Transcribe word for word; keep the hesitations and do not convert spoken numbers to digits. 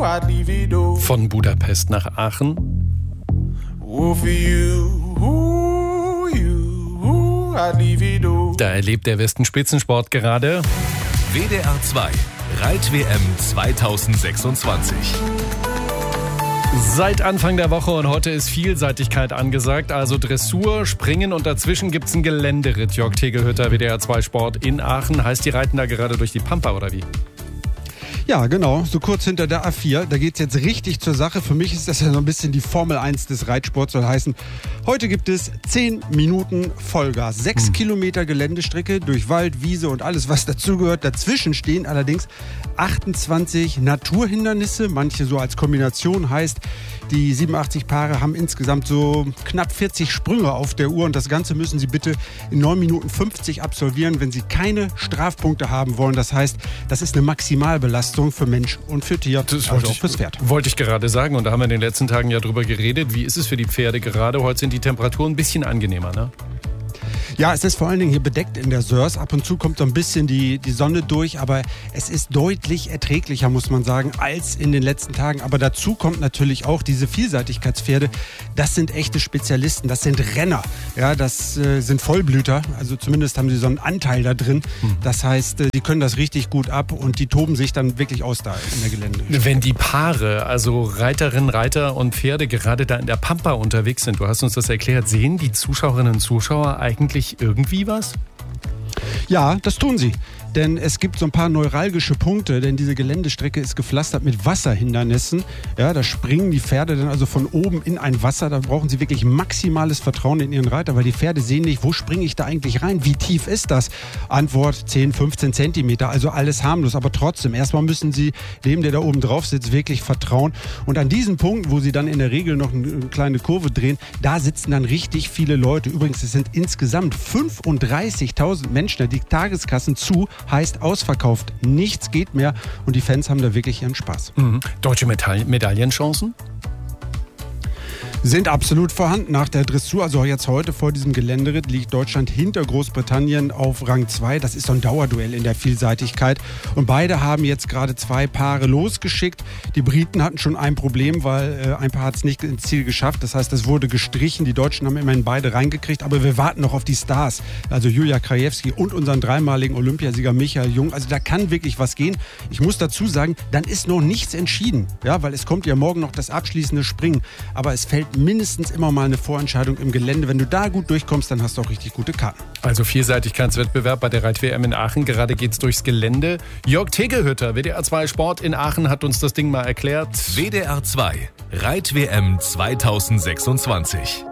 I'd leave it all. Von Budapest nach Aachen. Oh, for you, ooh, you, ooh, I'd leave it all. Da erlebt der Westen Spitzensport gerade. W D R zwei Reit-W M zweitausendsechsundzwanzig. Seit Anfang der Woche und heute ist Vielseitigkeit angesagt, also Dressur, Springen und dazwischen gibt's einen Geländeritt. Jörg Tegelhütter, W D R zwei Sport in Aachen. Heißt, die reiten da gerade durch die Pampa oder wie? Ja, genau, so kurz hinter der A vier. Da geht's jetzt richtig zur Sache. Für mich ist das ja so ein bisschen die Formel eins des Reitsports, soll heißen, heute gibt es zehn Minuten Vollgas. Sechs hm. Kilometer Geländestrecke durch Wald, Wiese und alles, was dazugehört. Dazwischen stehen allerdings achtundzwanzig Naturhindernisse, manche so als Kombination, heißt, die siebenundachtzig Paare haben insgesamt so knapp vierzig Sprünge auf der Uhr und das Ganze müssen sie bitte in neun Minuten fünfzig absolvieren, wenn sie keine Strafpunkte haben wollen. Das heißt, das ist eine Maximalbelastung für Mensch und für Tier, das also auch ich, fürs Pferd. Wollte ich gerade sagen und da haben wir in den letzten Tagen ja drüber geredet. Wie ist es für die Pferde gerade? Heute sind die Temperaturen ein bisschen angenehmer, ne? Ja, es ist vor allen Dingen hier bedeckt in der Sörs. Ab und zu kommt so ein bisschen die, die Sonne durch, aber es ist deutlich erträglicher, muss man sagen, als in den letzten Tagen. Aber dazu kommt natürlich auch diese Vielseitigkeitspferde. Das sind echte Spezialisten, das sind Renner. Ja, das äh, sind Vollblüter, also zumindest haben sie so einen Anteil da drin. Das heißt, äh, die können das richtig gut ab und die toben sich dann wirklich aus da in der Gelände. Wenn die Paare, also Reiterinnen, Reiter und Pferde gerade da in der Pampa unterwegs sind, du hast uns das erklärt, sehen die Zuschauerinnen und Zuschauer eigentlich irgendwie was? Ja, das tun sie. Denn es gibt so ein paar neuralgische Punkte, denn diese Geländestrecke ist gepflastert mit Wasserhindernissen. Ja, da springen die Pferde dann also von oben in ein Wasser. Da brauchen sie wirklich maximales Vertrauen in ihren Reiter, weil die Pferde sehen nicht, wo springe ich da eigentlich rein? Wie tief ist das? Antwort zehn, fünfzehn Zentimeter, also alles harmlos. Aber trotzdem, erstmal müssen sie dem, der da oben drauf sitzt, wirklich vertrauen. Und an diesen Punkten, wo sie dann in der Regel noch eine kleine Kurve drehen, da sitzen dann richtig viele Leute. Übrigens, es sind insgesamt fünfunddreißigtausend Menschen, die Tageskassen zu, heißt ausverkauft. Nichts geht mehr und die Fans haben da wirklich ihren Spaß. Mhm. Deutsche Metall- Medaillenchancen? Sind absolut vorhanden. Nach der Dressur, also jetzt heute vor diesem Geländeritt, liegt Deutschland hinter Großbritannien auf Rang zwei. Das ist so ein Dauerduell in der Vielseitigkeit. Und beide haben jetzt gerade zwei Paare losgeschickt. Die Briten hatten schon ein Problem, weil äh, ein Paar hat es nicht ins Ziel geschafft. Das heißt, es wurde gestrichen. Die Deutschen haben immerhin beide reingekriegt. Aber wir warten noch auf die Stars. Also Julia Krajewski und unseren dreimaligen Olympiasieger Michael Jung. Also da kann wirklich was gehen. Ich muss dazu sagen, dann ist noch nichts entschieden. Ja, weil es kommt ja morgen noch das abschließende Springen. Aber es fällt mindestens immer mal eine Vorentscheidung im Gelände. Wenn du da gut durchkommst, dann hast du auch richtig gute Karten. Also Vielseitigkeitswettbewerb bei der Reit-W M in Aachen. Gerade geht's durchs Gelände. Jörg Tegelhütter, W D R zwei Sport in Aachen, hat uns das Ding mal erklärt. W D R zwei Reit-W M zweitausendsechsundzwanzig.